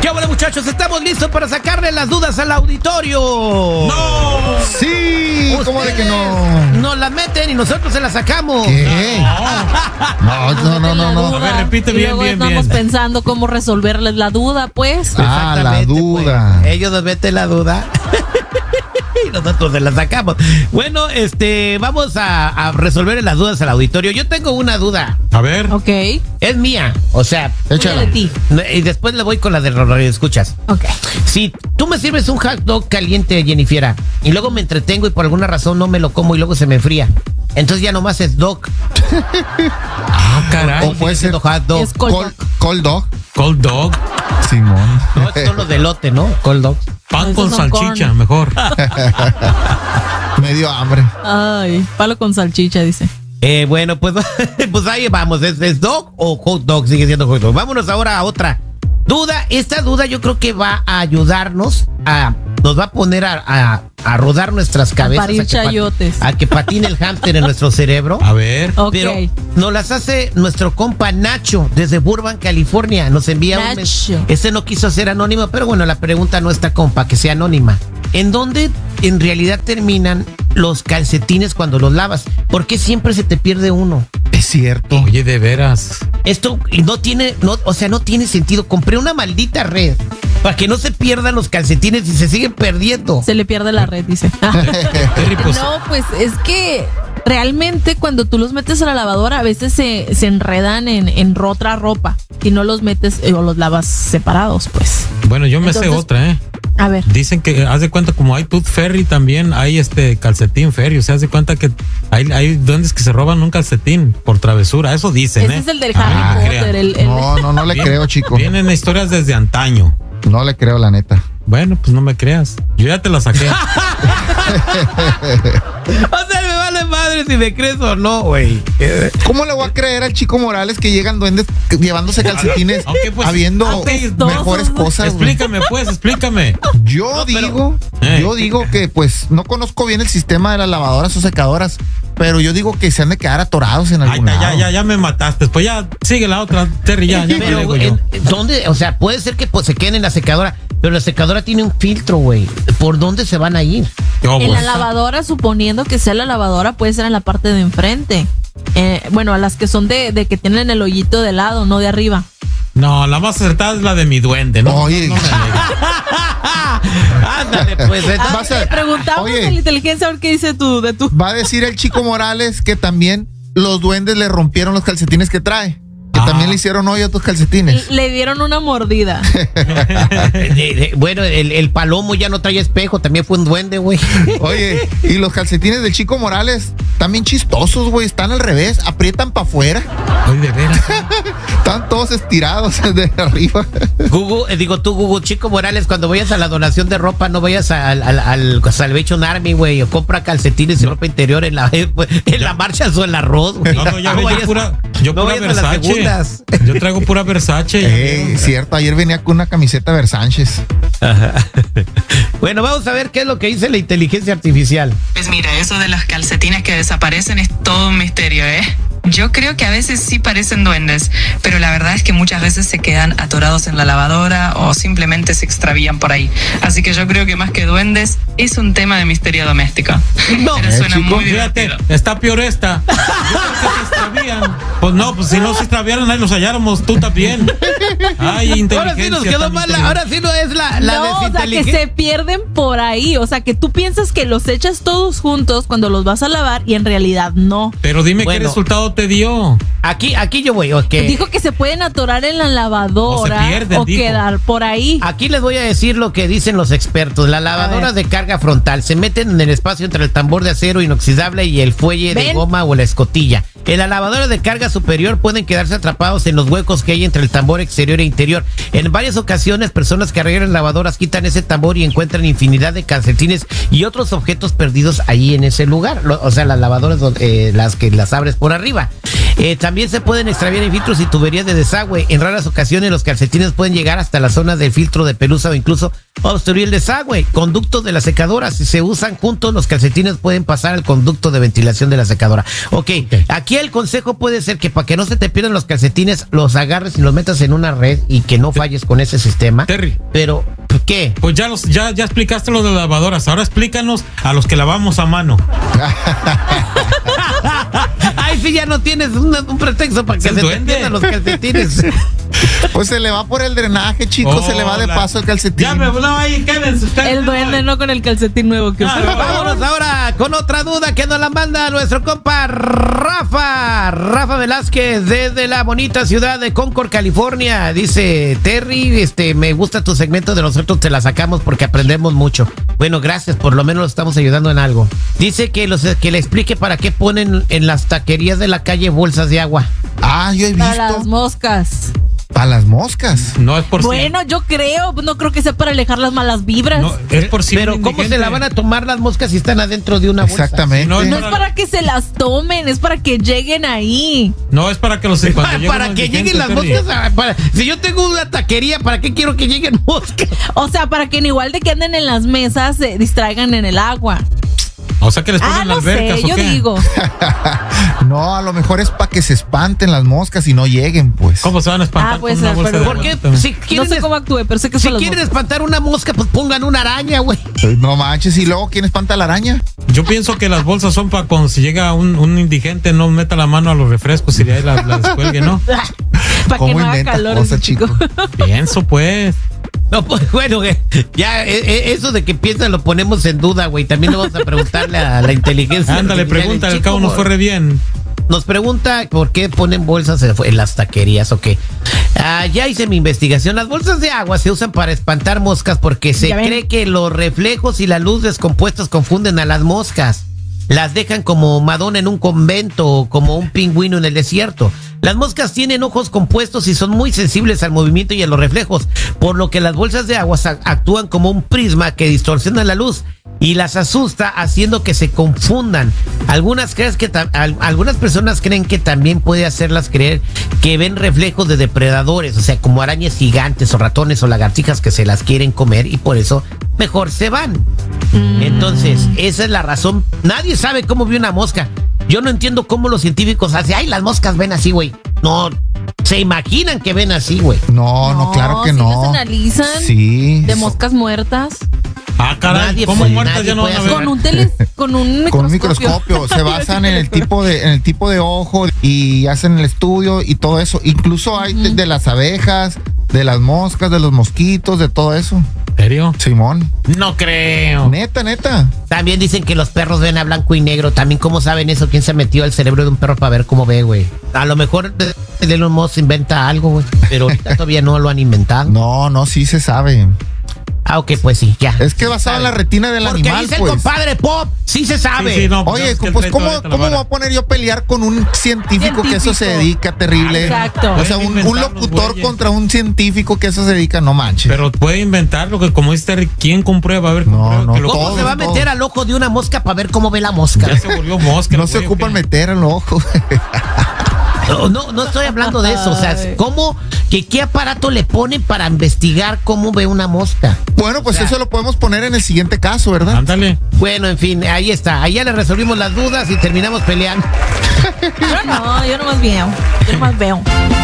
Bueno, muchachos, estamos listos para sacarle las dudas al auditorio. ¡No! Sí, ¿cómo de que no? Nos las meten y nosotros se las sacamos. ¿Qué? No. A ver, repite y bien, luego bien, estamos bien. pensando cómo resolverles la duda, pues. Ah, la Exactamente, duda. pues. Ellos nos meten la duda. Y nosotros se la sacamos. Bueno, vamos a resolver las dudas al auditorio. Yo tengo una duda. A ver. Ok. Es mía. O sea, Échala. De ti. y después le voy con la de radio escuchas. Ok. Si tú me sirves un hot dog caliente, Jennifer, y luego me entretengo y por alguna razón no me lo como y luego se me enfría, entonces ya nomás es dog. Ah, caray. O puede ser hot dog. Es cold dog. Cold dog. Cold dog. Simón. No, estos son los de elote, ¿no? Cold dog. Pan Esos con son salchicha, corn. mejor. Medio hambre. Ay, palo con salchicha, dice. Bueno, pues ahí vamos. ¿Es dog o hot dog? Sigue siendo hot dog. Vámonos ahora a otra duda. Esta duda yo creo que va a ayudarnos nos va a poner a rodar nuestras cabezas. parir chayotes. A que patine el hámster en nuestro cerebro. A ver. Ok. Pero nos las hace nuestro compa Nacho desde Burbank, California. Nos envía un Nacho. Ese no quiso ser anónimo, pero bueno, la pregunta no está, compa, que sea anónima. ¿En dónde en realidad terminan los calcetines cuando los lavas? ¿Por qué siempre se te pierde uno? Es cierto. Oye, de veras. Esto no tiene sentido. Compré una maldita red para que no se pierdan los calcetines y se siguen perdiendo. Se le pierde la red, dice. Terry, pues, No, pues es que realmente cuando tú los metes a la lavadora a veces se enredan en otra ropa y no los metes o los lavas separados, pues. bueno, yo me sé Entonces- otra, A ver. Dicen que, haz de cuenta, como hay tooth fairy, también hay calcetín fairy. O sea, haz de cuenta que hay duendes que se roban un calcetín por travesura. Eso dicen, Ese es el del Ah, Harry crean. Potter, el No le Bien- creo, chico. Vienen historias desde antaño. No le creo, la neta. Bueno, pues no me creas. Yo ya te la saqué. O sea, me vale madre si me crees o no, güey. ¿Cómo le voy a creer al Chico Morales que llegan duendes llevándose calcetines Ok, pues, habiendo apestosos. mejores cosas, güey? Explícame, pues, explícame. Yo digo que pues no conozco bien el sistema de las lavadoras o secadoras, pero yo digo que se han de quedar atorados en Ahí algún está, lado. ya me mataste. Pues ya, sigue la otra, Terry, ya me Pero, lego yo. ¿dónde? O sea, puede ser que pues, se queden en la secadora, pero la secadora tiene un filtro, güey. ¿Por dónde se van a ir? Yo, En la pues, lavadora, suponiendo que sea la lavadora, puede ser en la parte de enfrente. Bueno, a las que son de que tienen el hoyito de lado, no de arriba. No, la más acertada es la de mi duende, ¿no? Oye. No me negues. Ándale, pues. entonces- Vas a- Le preguntamos Oye. a la inteligencia a ver qué dice de tu. Va a decir el Chico Morales que también los duendes le rompieron los calcetines que trae. Que Ah. también le hicieron hoyo a tus calcetines. Le dieron una mordida. Bueno, el palomo ya no trae espejo, también fue un duende, güey. Oye, y los calcetines del Chico Morales también chistosos, güey. Están al revés, aprietan para afuera. Oye, de veras. Están todos estirados de arriba. Google, Chico Morales, cuando vayas a la donación de ropa, no vayas al Salvation Army, güey, o compra calcetines y ropa interior en la marcha o el arroz, güey. No, ya ves, yo no pura vayas a las Versace. segundas. Yo traigo pura Versace. ya vieron. Cierto, ayer venía con una camiseta Versánchez. Bueno, vamos a ver qué es lo que dice la inteligencia artificial. Pues mira, eso de los calcetines que desaparecen es todo un misterio, ¿eh? Yo creo que a veces sí parecen duendes, pero la verdad es que muchas veces se quedan atorados en la lavadora o simplemente se extravían por ahí. Así que yo creo que más que duendes es un tema de misterio doméstico. No, Pero suena chico, muy Fíjate, divertido. está peor esta. Yo creo que se extravían. Pues no, pues si no se extraviaran, ahí los halláramos, tú también. Ay, inteligencia. Ahora sí nos quedó tan mal, inteligente. ahora sí no es la No, o sea, que desinteligencia. se pierden por ahí. O sea, que tú piensas que los echas todos juntos cuando los vas a lavar y en realidad no. Pero dime Bueno. qué resultado te dio. Aquí yo voy, ok. Dijo que se pueden atorar en la lavadora O se pierden, dijo. quedar por ahí. Aquí les voy a decir lo que dicen los expertos. Las lavadoras de carga frontal se meten en el espacio entre el tambor de acero inoxidable y el fuelle de ¿Ven? goma o la escotilla. En la lavadora de carga superior pueden quedarse atrapados en los huecos que hay entre el tambor exterior e interior. En varias ocasiones, personas que arreglan lavadoras quitan ese tambor y encuentran infinidad de calcetines y otros objetos perdidos allí en ese lugar. O sea, las lavadoras las que las abres por arriba. También se pueden extraviar en filtros y tuberías de desagüe. En raras ocasiones los calcetines pueden llegar hasta la zona del filtro de pelusa o incluso obstruir el desagüe. Conductos de la secadora, si se usan juntos, los calcetines pueden pasar al conducto de ventilación de la secadora. Ok, aquí el consejo puede ser que para que no se te pierdan los calcetines, los agarres y los metas en una red y que no falles con ese sistema. Terry. Pero, ¿qué? Pues ya explicaste lo de las lavadoras. Ahora explícanos a los que lavamos a mano. Ay, sí, ya no tienes un pretexto para que se te pierdan los calcetines. Pues se le va por el drenaje, chicos, se le va de paso el calcetín. No, ahí quédense ustedes. El duende, no con el calcetín nuevo que usted. Vámonos ahora con otra duda que nos la manda nuestro compa Rafa Velázquez desde la bonita ciudad de Concord, California. Dice: Terry, me gusta tu segmento, de nosotros te la sacamos porque aprendemos mucho. Bueno, gracias, por lo menos lo estamos ayudando en algo. Dice que le explique para qué ponen en las taquerías de la calle bolsas de agua. Ah, yo he visto. Para las moscas. Para las moscas. No es por Bueno, yo creo, no creo que sea para alejar las malas vibras. No, es por si. Pero ¿cómo se la van a tomar las moscas si están adentro de una bolsa? Exactamente. No, No es para que se las tomen, es para que lleguen ahí. No, es para que los Para que lleguen las moscas. Si yo tengo una taquería, ¿para qué quiero que lleguen moscas? O sea, para que igual de que anden en las mesas se distraigan en el agua. O sea, que les ponen no las albercas, sé, yo digo. No, a lo mejor es para que se espanten las moscas y no lleguen, pues. ¿Cómo se van a espantar pues, con una bolsa de ¿Por qué? agua? Si No quieren, sé cómo actúe, pero sé que si son las quieren moscas. espantar una mosca, pues pongan una araña, güey. No manches, y luego ¿quién espanta la araña? Yo pienso que las bolsas son para cuando si llega un indigente, no meta la mano a los refrescos y de ahí las descuelgue, ¿no? Para que ¿Cómo no haga inventa calor cosas, ese chico. Pienso, pues. No, pues bueno, ya eso de que piensan lo ponemos en duda, güey. También lo vamos a preguntarle a la inteligencia. Ándale, artificial. pregúntale, El al cabo chico no fue re bien. Nos pregunta por qué ponen bolsas en las taquerías, ok. Ya hice mi investigación. Las bolsas de agua se usan para espantar moscas porque se cree que los reflejos y la luz descompuestas confunden a las moscas. Las dejan como Madonna en un convento o como un pingüino en el desierto. Las moscas tienen ojos compuestos y son muy sensibles al movimiento y a los reflejos, por lo que las bolsas de agua actúan como un prisma que distorsiona la luz y las asusta, haciendo que se confundan. Algunas personas creen que también puede hacerlas creer que ven reflejos de depredadores, o sea, como arañas gigantes o ratones o lagartijas que se las quieren comer y por eso mejor se van. Entonces, esa es la razón. Nadie sabe cómo ve una mosca. Yo no entiendo cómo los científicos hacen. Ay, las moscas ven así, güey. No, se imaginan que ven así, güey. No, claro que ¿sí no. las analizan? Sí. De moscas muertas. Ah, caray, Nadie ¿cómo puede- muertas nadie ya no van a puede ver? Con un Con un microscopio. Se basan en el tipo de ojo y hacen el estudio y todo eso. Incluso hay de las abejas, de las moscas, de los mosquitos, de todo eso. ¿En serio? Simón. No creo. Neta. También dicen que los perros ven a blanco y negro. También, ¿cómo saben eso? ¿Quién se metió al cerebro de un perro para ver cómo ve, güey? A lo mejor Elon Musk inventa algo, güey. Pero ahorita todavía no lo han inventado. No, sí se sabe. Ah, ok, pues sí, ya. Es que basado en la retina del Porque animal, dice el pues. compadre Pop, sí se sabe. Sí, no, Oye, es que el pues trae ¿cómo ahorita la voy vara. a poner yo a pelear con un científico que eso se dedica terrible? Exacto. O sea, un Pueden inventar los locutor güeyes. contra un científico que eso se dedica, no manches. Pero puede inventar lo que, como dice Terry, ¿quién comprueba? A ver, comprueba No, que lo- ¿Cómo Todos, se va a meter todos. al ojo de una mosca para ver cómo ve la mosca? Ya se volvió mosca. no el se güey, ocupan ¿o qué? meter el ojo. No estoy hablando de eso. O sea, ¿qué aparato le ponen para investigar cómo ve una mosca? Bueno, pues eso lo podemos poner en el siguiente caso, ¿verdad? Ándale. Bueno, en fin, ahí está. Ahí ya le resolvimos las dudas y terminamos peleando. Yo nomás veo.